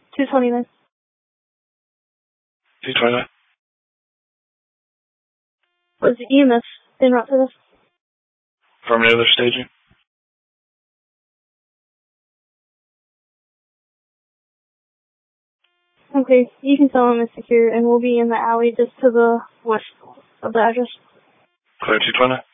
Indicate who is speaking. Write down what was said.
Speaker 1: 229.
Speaker 2: 229.
Speaker 1: Was the EMS en route for this?
Speaker 2: Affirmative, they're staging.
Speaker 1: Okay, you can tell them it's secure, and we'll be in the alley just to the west of the address.
Speaker 2: Clear 220.